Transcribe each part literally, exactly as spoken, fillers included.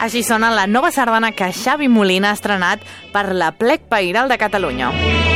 Així sona la nova sardana que Xavi Molina ha estrenat per l'Aplec Pairal de Catalunya.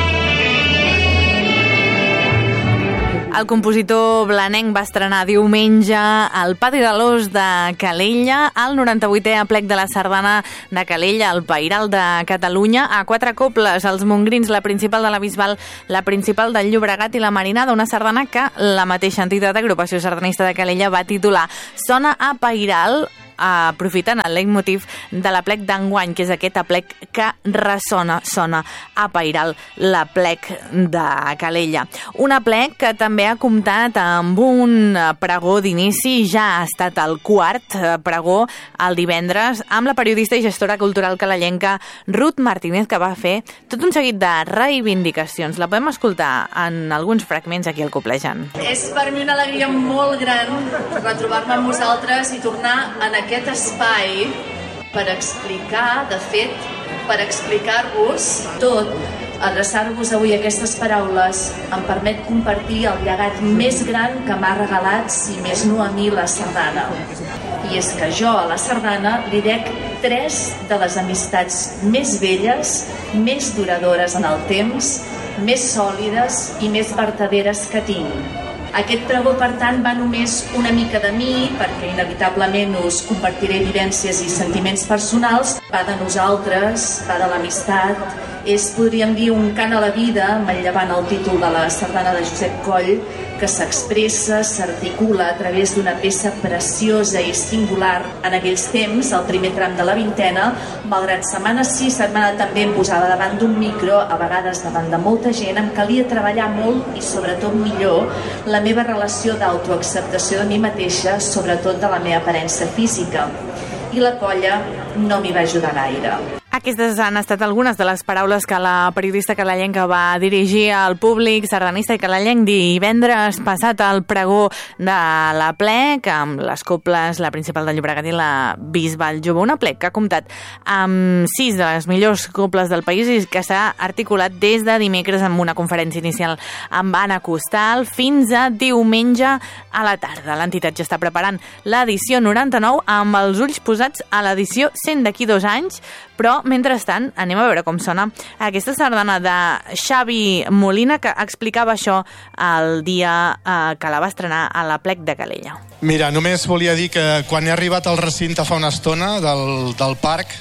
El compositor blanenc va estrenar diumenge el Pati de l'Os de Calella, el noranta-vuitè aplec de la sardana de Calella, el Pairal de Catalunya, a quatre coples, els Mongrins, la principal de la Bisbal, la principal del Llobregat i la Marinada, una sardana que la mateixa entitat Agrupació Sardanista de Calella va titular Sona a Pairal, aprofitant el leitmotiv de l'aplec d'enguany, que és aquest aplec que ressona, sona a Pairal, l'aplec de Calella. Un aplec que també ha comptat amb un pregó d'inici, ja ha estat el quart pregó el divendres, amb la periodista i gestora cultural calellenca Ruth Martínez, que va fer tot un seguit de reivindicacions. La podem escoltar en alguns fragments aquí al Coplejant. És per mi una alegria molt gran retrobar-me amb vosaltres i tornar en aquest aquest espai per explicar, de fet, per explicar-vos tot, adreçar-vos avui aquestes paraules em permet compartir el llegat més gran que m'ha regalat, si més no a mi, la sardana. I és que jo a la sardana li dec tres de les amistats més velles, més duradores en el temps, més sòlides i més vertaderes que tinc. Aquest pregó, per tant, va només una mica de mi, perquè inevitablement us compartiré vivències i sentiments personals. Va de nosaltres, va de l'amistat. És, podríem dir, un cant a la vida, manllevant el títol de la sardana de Josep Coll, que s'expressa, s'articula a través d'una peça preciosa i singular en aquells temps, el primer tram de la vintena, malgrat setmana sí, setmana també em posava davant d'un micro, a vegades davant de molta gent, em calia treballar molt i sobretot millor la meva relació d'autoacceptació de mi mateixa, sobretot de la meva aparença física. I la colla no m'hi va ajudar gaire. Aquestes han estat algunes de les paraules que la periodista calellenca va dirigir al públic sardanista i calellenc divendres passat al pregó de l'aplec, amb les coples, la principal del Llobregat i la Bisbal Jove. Un aplec que ha comptat amb sis de les millors coples del país i que s'ha articulat des de dimecres amb una conferència inicial amb Anna Costal fins a diumenge a la tarda. L'entitat ja està preparant l'edició noranta-nou amb els ulls posats a l'edició cent d'aquí dos anys, però mentrestant anem a veure com sona aquesta sardana de Xavi Molina, que explicava això el dia eh, que la va estrenar a l'Aplec de Calella. Mira, només volia dir que quan he arribat al recinte fa una estona del, del parc,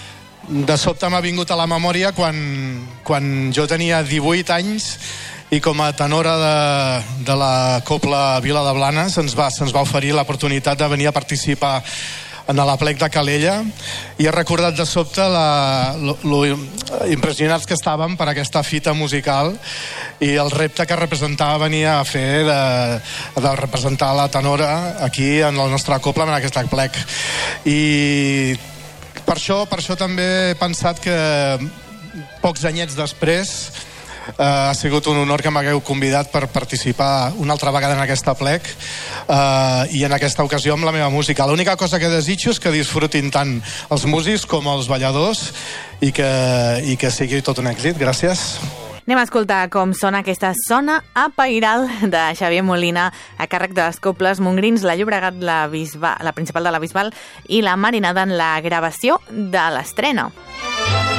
de sobte m'ha vingut a la memòria quan, quan jo tenia divuit anys i com a tenora de, de la Copla Vila de Blanes se'ns va, se'ns va oferir l'oportunitat de venir a participar en l'Aplec de Calella, i he recordat de sobte la, lo, lo impressionats que estàvem per aquesta fita musical i el repte que representava venir a fer de, de representar la tenora aquí en la nostra copla, en aquest Aplec. I per això, per això també he pensat que pocs anyets després Uh, ha sigut un honor que m'hagueu convidat per participar una altra vegada en aquest aplec, uh, i en aquesta ocasió amb la meva música. L'única cosa que desitjo és que disfrutin tant els músics com els balladors i que, i que sigui tot un èxit. Gràcies. Anem a escoltar com sona aquesta Sona a Pairal de Xavier Molina, a càrrec de les coples Mongrins, la Llobregat, la, Bisbal, la principal de la Bisbal i la Marinada en la gravació de l'estrena.